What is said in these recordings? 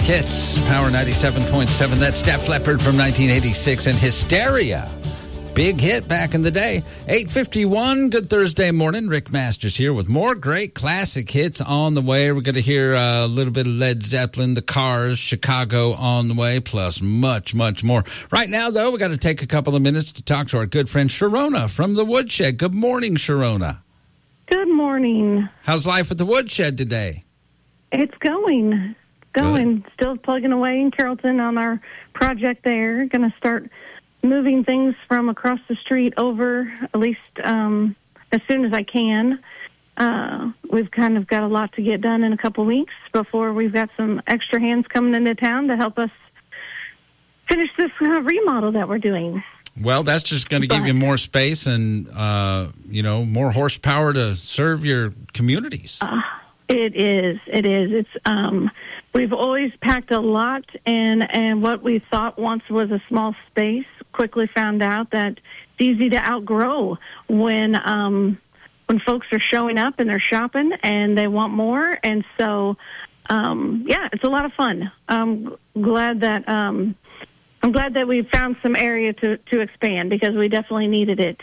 Hits, Power 97.7. That's Def Leppard from 1986 and Hysteria. Big hit back in the day. 8:51, good Thursday morning. Rick Masters here with more great classic hits on the way. We're going to hear a little bit of Led Zeppelin, The Cars, Chicago on the way, plus much, much more. Right now, though, we got to take a couple of minutes to talk to our good friend Sharona from The Woodshed. Good morning, Sharona. Good morning. How's life at The Woodshed today? It's going. Good. Still plugging away in Carrollton on our project there. Going to start moving things from across the street over, at least as soon as I can. We've kind of got a lot to get done in a couple weeks before we've got some extra hands coming into town to help us finish this remodel that we're doing. Well, that's just going to give you more space and, more horsepower to serve your communities. It is. It's we've always packed a lot, and what we thought once was a small space quickly found out that it's easy to outgrow when folks are showing up and they're shopping and they want more. And so, it's a lot of fun. I'm glad that we found some area to expand because we definitely needed it.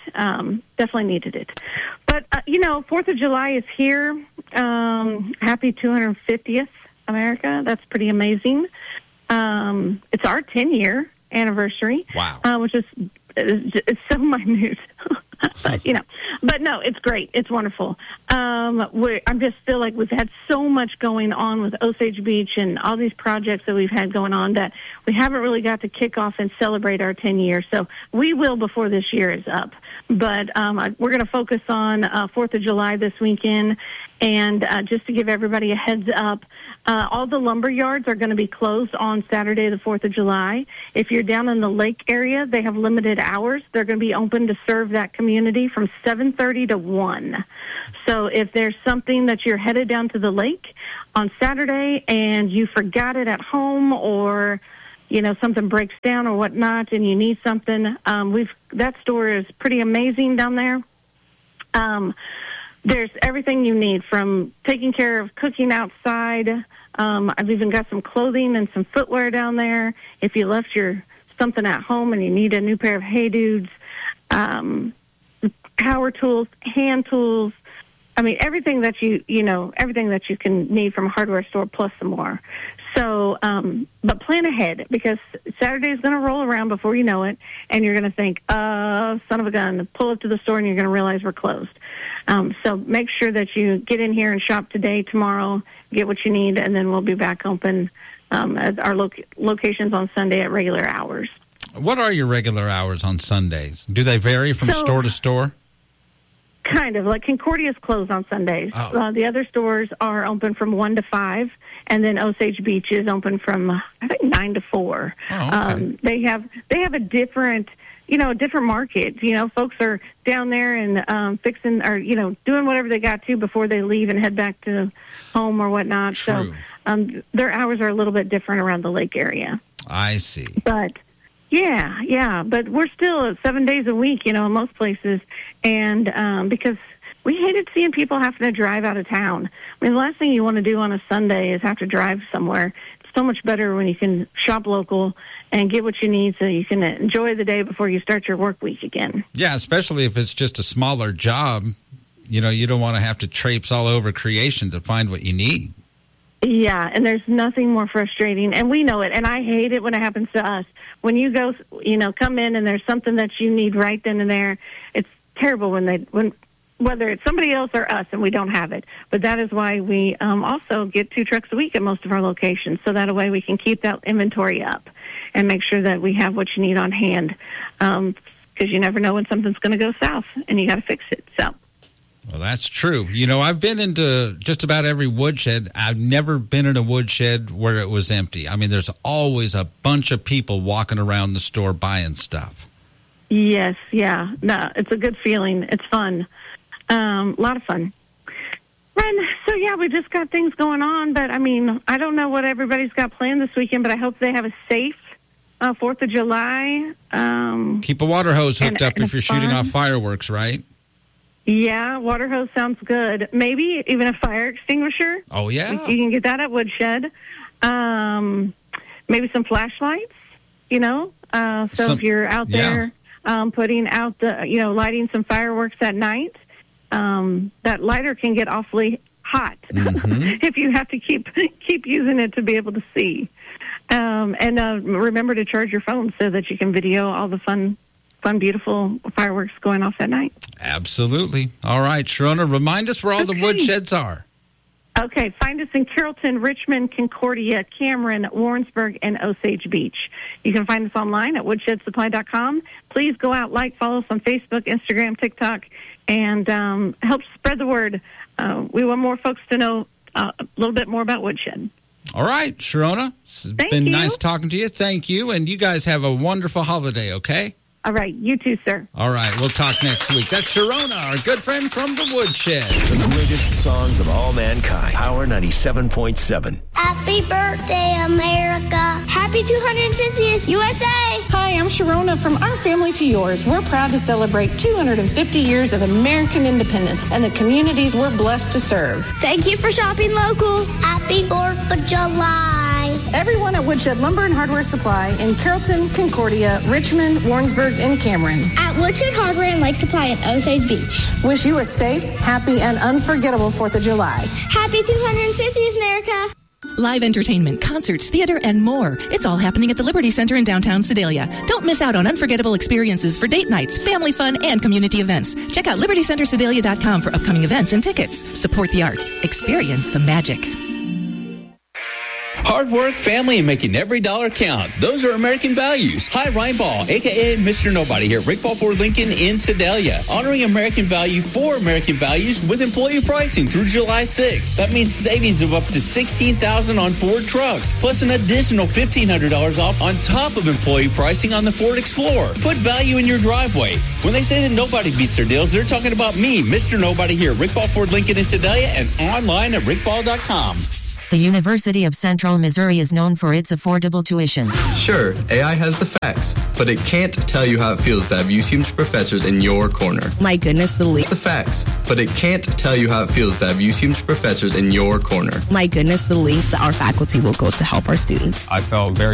But, 4th of July is here. Happy 250th America. That's pretty amazing. It's our 10-year anniversary. Wow. Which is it's so minute. But no, it's great. It's wonderful. I just feel like we've had so much going on with Osage Beach and all these projects that we've had going on that we haven't really got to kick off and celebrate our 10 years. So we will before this year is up. But we're going to focus on 4th of July this weekend. And just to give everybody a heads up, all the lumber yards are going to be closed on Saturday, the 4th of July. If you're down in the lake area, they have limited hours. They're going to be open to serve that community from 7:30 to 1. So if there's something that you're headed down to the lake on Saturday and you forgot it at home or something breaks down or whatnot and you need something, that store is pretty amazing down there. There's everything you need from taking care of cooking outside. I've even got some clothing and some footwear down there. If you left something at home and you need a new pair of Hey Dudes, power tools, hand tools. I mean, everything that everything that you can need from a hardware store plus some more. So, but plan ahead because Saturday is going to roll around before you know it, and you're going to think, son of a gun, pull up to the store and you're going to realize we're closed. So make sure that you get in here and shop today, tomorrow, get what you need, and then we'll be back open at our locations on Sunday at regular hours. What are your regular hours on Sundays? Do they vary from store to store? Kind of. Like Concordia's closed on Sundays. Oh. The other stores are open from 1 to 5, and then Osage Beach is open from, I think, 9 to 4. Oh, okay. They have a different market. Folks are down there and fixing or, doing whatever they got to before they leave and head back to home or whatnot. True. So their hours are a little bit different around the lake area. I see. But yeah. But we're still 7 days a week, in most places. And because we hated seeing people having to drive out of town. I mean, the last thing you want to do on a Sunday is have to drive somewhere. It's so much better when you can shop local and get what you need so you can enjoy the day before you start your work week again. Yeah, especially if it's just a smaller job. You don't want to have to traipse all over creation to find what you need. Yeah, and there's nothing more frustrating, and we know it, and I hate it when it happens to us. When you go, come in and there's something that you need right then and there, it's terrible when whether it's somebody else or us and we don't have it. But that is why we also get 2 trucks a week at most of our locations, so that way we can keep that inventory up and make sure that we have what you need on hand, because you never know when something's going to go south, and you got to fix it, so. Well, that's true. I've been into just about every woodshed. I've never been in a woodshed where it was empty. I mean, there's always a bunch of people walking around the store buying stuff. Yes, yeah. No, it's a good feeling. It's fun. A lot of fun. And so, yeah, we just got things going on. But, I mean, I don't know what everybody's got planned this weekend, but I hope they have a safe 4th of July. Keep a water hose hooked up if you're fun. shooting off fireworks, right? Yeah, water hose sounds good. Maybe even a fire extinguisher. Oh, yeah. You can get that at Woodshed. Maybe some flashlights, so if you're out there putting out lighting some fireworks at night, that lighter can get awfully hot if you have to keep using it to be able to see. And remember to charge your phone so that you can video all the fun, beautiful fireworks going off at night. Absolutely. All right, Sharona, remind us where all the woodsheds are. Okay, find us in Carrollton, Richmond, Concordia, Cameron, Warrensburg, and Osage Beach. You can find us online at woodshedsupply.com. Please go out, follow us on Facebook, Instagram, TikTok, and help spread the word. We want more folks to know a little bit more about Woodshed. All right, Sharona, it's been nice talking to you. Thank you, and you guys have a wonderful holiday, okay? All right, you too, sir. All right, we'll talk next week. That's Sharona, our good friend from the Woodshed. The greatest songs of all mankind. Power 97.7. Happy birthday, America. Happy 250th USA. Hi, I'm Sharona from Our Family to Yours. We're proud to celebrate 250 years of American independence and the communities we're blessed to serve. Thank you for shopping local. Happy 4th of July. Everyone at Woodshed Lumber and Hardware Supply in Carrollton, Concordia, Richmond, Warrensburg, and Cameron. At Woodshed Hardware and Lake Supply in Osage Beach. Wish you a safe, happy, and unforgettable 4th of July. Happy 250th, America. Live entertainment, concerts, theater, and more. It's all happening at the Liberty Center in downtown Sedalia. Don't miss out on unforgettable experiences for date nights, family fun, and community events. Check out libertycentersedalia.com for upcoming events and tickets. Support the arts. Experience the magic. Hard work, family, and making every dollar count. Those are American values. Hi, Ryan Ball, a.k.a. Mr. Nobody here at Rick Ball Ford Lincoln in Sedalia. Honoring American value for American values with employee pricing through July 6th. That means savings of up to $16,000 on Ford trucks, plus an additional $1,500 off on top of employee pricing on the Ford Explorer. Put value in your driveway. When they say that nobody beats their deals, they're talking about me, Mr. Nobody here at Rick Ball Ford Lincoln in Sedalia and online at rickball.com. The University of Central Missouri is known for its affordable tuition. Sure, AI has the facts, but it can't tell you how it feels to have UCM's professors in your corner. My goodness, the facts, but it can't tell you how it feels to have UCM's professors in your corner. My goodness, the least that our faculty will go to help our students. I felt very